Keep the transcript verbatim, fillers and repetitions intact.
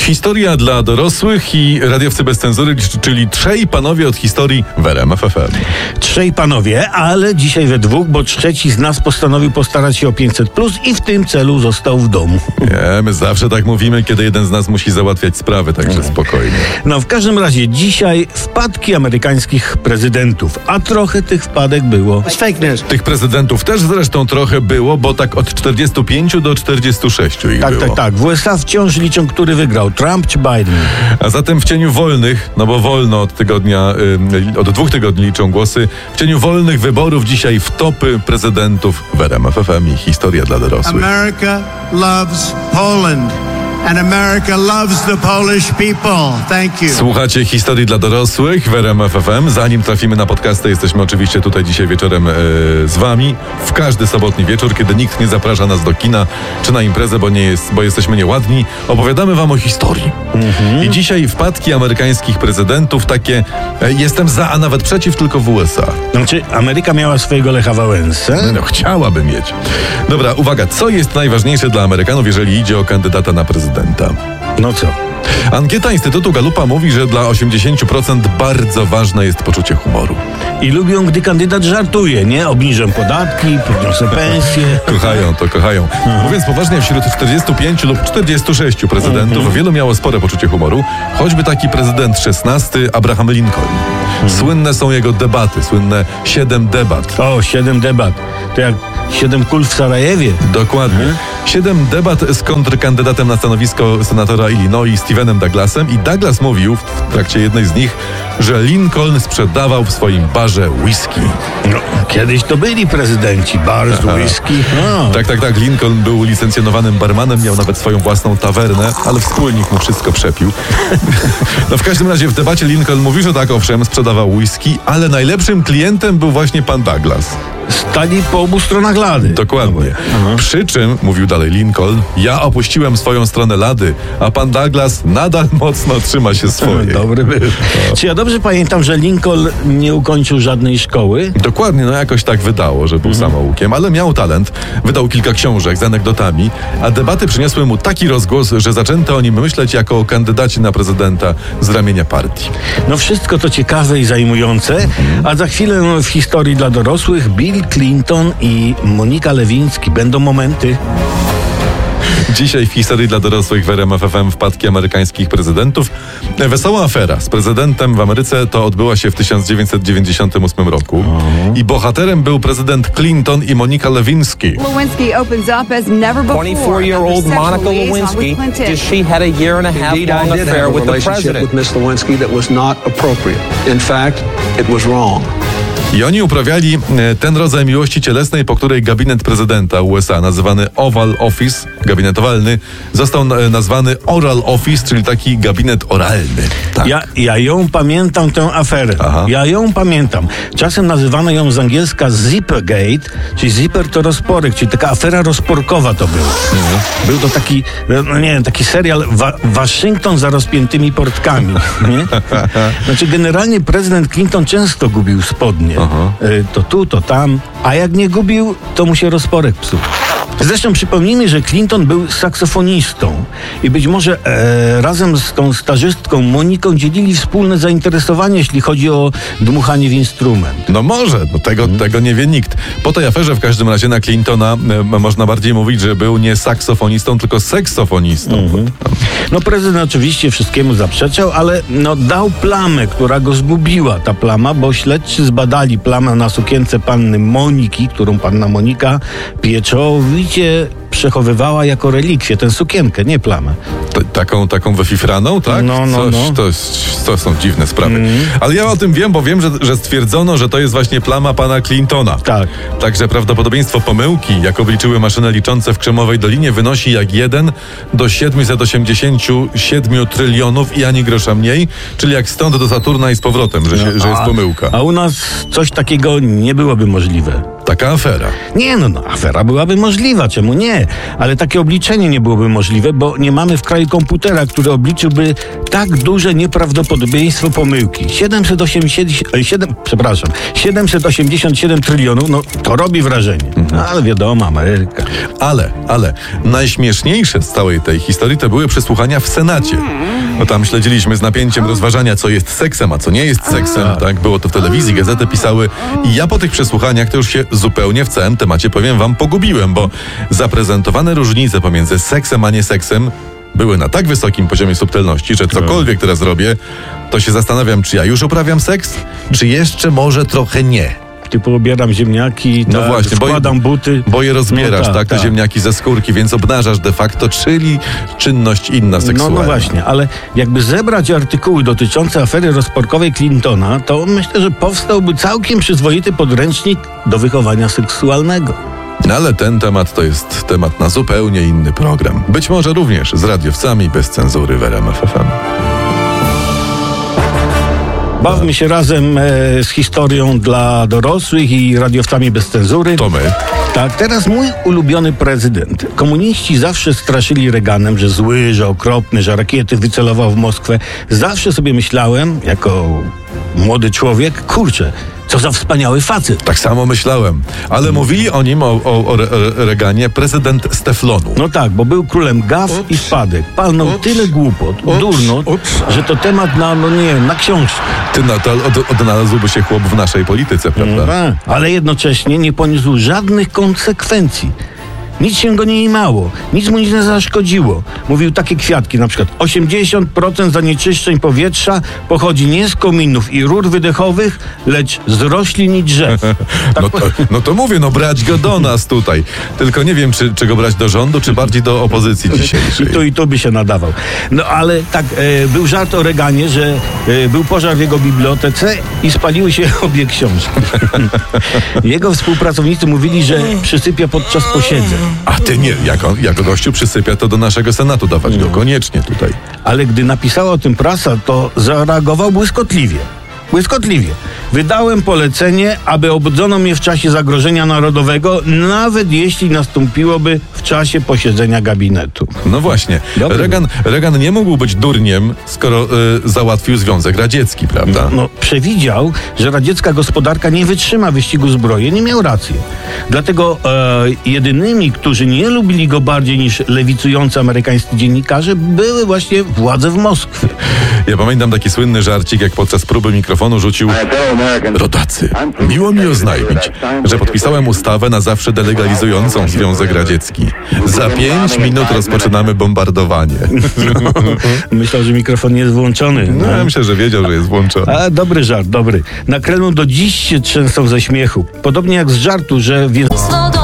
Historia dla dorosłych i radiowcy bez cenzury, czyli trzej panowie od historii w R M F F M. Trzej panowie, ale dzisiaj we dwóch, bo trzeci z nas postanowił postarać się o pięćset plus i w tym celu został w domu. Nie, my zawsze tak mówimy, kiedy jeden z nas musi załatwiać sprawy, także spokojnie. No w każdym razie dzisiaj wpadki amerykańskich prezydentów, a trochę tych wpadek było. Tych prezydentów też zresztą trochę było, bo tak od czterdziestu pięciu do czterdziestu sześciu ich Tak, było. tak, tak. W U S A wciąż liczą, który wygrał, Trump czy Biden. A zatem w cieniu wolnych, no bo wolno od tygodnia, y, od dwóch tygodni liczą głosy, w cieniu wolnych wyborów dzisiaj w topy prezydentów w R M F F M i historia dla dorosłych. America loves Poland. And America loves the Polish people. Thank you. Słuchacie historii dla dorosłych w R M F F M. Zanim trafimy na podcasty, jesteśmy oczywiście tutaj dzisiaj wieczorem e, z wami. W każdy sobotni wieczór, kiedy nikt nie zaprasza nas do kina czy na imprezę, bo, nie jest, bo jesteśmy nieładni, opowiadamy wam o historii. Mhm. I dzisiaj wpadki amerykańskich prezydentów takie e, jestem za, a nawet przeciw, tylko w U S A. Znaczy, Ameryka miała swojego Lecha Wałęsę. No, chciałaby mieć. Dobra, uwaga, co jest najważniejsze dla Amerykanów, jeżeli idzie o kandydata na prezydenta? No co? Ankieta Instytutu Gallupa mówi, że dla osiemdziesięciu procent bardzo ważne jest poczucie humoru. I lubią, gdy kandydat żartuje, nie? Obniżę podatki, podniosę pensję. Kochają to, kochają. Mhm. Mówiąc poważnie, wśród czterdziestu pięciu lub czterdziestu sześciu prezydentów mhm. wielu miało spore poczucie humoru, choćby taki prezydent szesnasty Abraham Lincoln. Mhm. Słynne są jego debaty, słynne siedem debat. O, siedem debat. To jak siedem kul w Sarajewie. Dokładnie. Mhm. Siedem debat z kontrkandydatem na stanowisko senatora Illinois Stevenem Douglasem i Douglas mówił w trakcie jednej z nich, że Lincoln sprzedawał w swoim barze whisky. No, kiedyś to byli prezydenci, bar z whisky. No. Tak, tak, tak. Lincoln był licencjonowanym barmanem, miał nawet swoją własną tawernę, ale wspólnik mu wszystko przepił. No w każdym razie w debacie Lincoln mówi, że tak, owszem, sprzedawał whisky, ale najlepszym klientem był właśnie pan Douglas. Stali po obu stronach lady. Dokładnie. Aha. Przy czym, mówił dalej Lincoln, ja opuściłem swoją stronę lady, a pan Douglas nadal mocno trzyma się swojej. Dobry był. No. Czy ja dobrze pamiętam, że Lincoln nie ukończył żadnej szkoły? Dokładnie, no jakoś tak wydało, że był mhm. samoukiem, ale miał talent. Wydał kilka książek z anegdotami, a debaty przyniosły mu taki rozgłos, że zaczęto o nim myśleć jako o kandydacie na prezydenta z ramienia partii. No wszystko to ciekawe i zajmujące, mhm. a za chwilę w historii dla dorosłych Bill Clinton i Monika Lewiński. Będą momenty. Dzisiaj w historii dla dorosłych w R M F F M wpadki amerykańskich prezydentów. Wesoła afera z prezydentem w Ameryce to odbyła się w tysiąc dziewięćset dziewięćdziesiątym ósmym roku. Uh-huh. I bohaterem był prezydent Clinton i Monika Lewiński. Lewinsky opens up as never before. twenty-four-year-old Monica Lewinsky says she had a year and a half long affair with the president. With Miss Lewinsky that was not appropriate. In fact, it was wrong. I oni uprawiali ten rodzaj miłości cielesnej, po której gabinet prezydenta U S A, nazywany Oval Office, gabinet owalny, został nazwany Oral Office, czyli taki gabinet oralny. Tak. Ja, ja ją pamiętam, tę aferę. Aha. Ja ją pamiętam. Czasem nazywano ją z angielska Zippergate, czyli zipper to rozporek, czyli taka afera rozporkowa to była. Mhm. Był to taki, no nie wiem, taki serial Wa- Waszyngton za rozpiętymi portkami. Nie? Znaczy generalnie prezydent Clinton często gubił spodnie. Aha. To tu, to tam, a jak nie gubił, to mu się rozporek psuł. Zresztą przypomnijmy, że Clinton był saksofonistą i być może e, razem z tą stażystką Moniką dzielili wspólne zainteresowanie, jeśli chodzi o dmuchanie w instrument. No może, no tego, hmm. tego nie wie nikt. Po tej aferze w każdym razie na Clintona e, można bardziej mówić, że był nie saksofonistą, tylko seksofonistą. Hmm. No prezydent oczywiście wszystkiemu zaprzeczał, ale no, dał plamę, która go zgubiła, ta plama, bo śledczy zbadali plamę na sukience panny Moniki, którą panna Monika pieczołowicie przechowywała jako relikwię, tę sukienkę, nie plamę. T- taką, taką wyfifraną, tak? No, no, Coś, no. To, jest, to są dziwne sprawy. Mm. Ale ja o tym wiem, bo wiem, że, że stwierdzono, że to jest właśnie plama pana Clintona. Tak. Także prawdopodobieństwo pomyłki, jak obliczyły maszyny liczące w Krzemowej Dolinie, wynosi jak jeden do siedmiuset osiemdziesięciu siedmiu trylionów i ani grosza mniej, czyli jak stąd do Saturna i z powrotem, że, się, no, że jest a, pomyłka. A u nas coś takiego nie byłoby możliwe. Taka afera. Nie no, no, afera byłaby możliwa, czemu nie? Ale takie obliczenie nie byłoby możliwe, bo nie mamy w kraju komputera, który obliczyłby tak duże nieprawdopodobieństwo pomyłki. siedemset osiemdziesiąt, siedem, przepraszam, siedemset osiemdziesiąt siedem trylionów, no to robi wrażenie. Mhm. Ale wiadomo, Ameryka. Ale, ale najśmieszniejsze z całej tej historii to były przesłuchania w Senacie. No tam śledziliśmy z napięciem rozważania, co jest seksem, a co nie jest seksem. Tak, było to w telewizji, gazety pisały. I ja po tych przesłuchaniach to już się zupełnie w całym temacie, powiem wam, pogubiłem, bo zaprezentowane różnice pomiędzy seksem a nie seksem były na tak wysokim poziomie subtelności, że cokolwiek teraz robię, to się zastanawiam, czy ja już uprawiam seks, czy jeszcze może trochę nie. Typu obieram ziemniaki, no tak, właśnie, wkładam bo, buty. Bo je rozbierasz, no, tak, tak, te tak. ziemniaki ze skórki, więc obnażasz de facto, czyli czynność inna seksualna. No, no właśnie, ale jakby zebrać artykuły dotyczące afery rozporkowej Clintona, to myślę, że powstałby całkiem przyzwoity podręcznik do wychowania seksualnego. No ale ten temat to jest temat na zupełnie inny program. Być może również z radiowcami bez cenzury w R M F F M. Bawmy się razem e, z historią dla dorosłych i radiowcami bez cenzury. To my. Tak, teraz mój ulubiony prezydent. Komuniści zawsze straszyli Reaganem, że zły, że okropny, że rakiety wycelował w Moskwę. Zawsze sobie myślałem, jako młody człowiek, kurczę, co za wspaniały facet. Tak samo myślałem. Ale mówili o nim, o, o, o Reaganie, prezydent z teflonu. No tak, bo był królem gaf Ups. i wpadek. Palnął Ups. tyle głupot, Ups. durnot, Ups. że to temat na, no nie wiem, na książkę. Ty, no to od, odnalazłby się chłop w naszej polityce, prawda? No, ale jednocześnie nie poniósł żadnych konsekwencji. Nic się go nie imało, nic mu nie zaszkodziło. Mówił takie kwiatki, na przykład osiemdziesiąt procent zanieczyszczeń powietrza pochodzi nie z kominów i rur wydechowych, lecz z roślin i drzew. Tak no, to, no to mówię, no brać go do nas tutaj. Tylko nie wiem, czy, czy go brać do rządu, czy bardziej do opozycji dzisiejszej. I tu i tu by się nadawał. No ale tak, e, był żart o Reaganie, że e, był pożar w jego bibliotece i spaliły się obie książki. Jego współpracownicy mówili, że przysypia podczas posiedzeń. A ty nie, jak, on, jak gościu przysypia, to do naszego Senatu dawać go, koniecznie tutaj. Ale gdy napisała o tym prasa, to zareagował błyskotliwie. Błyskotliwie. Wydałem polecenie, aby obudzono mnie w czasie zagrożenia narodowego, nawet jeśli nastąpiłoby w czasie posiedzenia gabinetu. No właśnie. Reagan, Reagan nie mógł być durniem, skoro y, załatwił Związek Radziecki, prawda? No, no, przewidział, że radziecka gospodarka nie wytrzyma wyścigu zbrojeń i miał rację. Dlatego e, jedynymi, którzy nie lubili go bardziej niż lewicujący amerykańscy dziennikarze, były właśnie władze w Moskwie. Ja pamiętam taki słynny żarcik, jak podczas próby mikrofonu rzucił: rodacy, miło mi oznajmić, że podpisałem ustawę na zawsze delegalizującą Związek Radziecki. Za pięć minut rozpoczynamy bombardowanie. No, myślał, że mikrofon nie jest włączony. No, ja myślę, że wiedział, że jest włączony. A dobry żart, dobry. Na Kremlu do dziś się trzęsą ze śmiechu. Podobnie jak z żartu, że... Wie...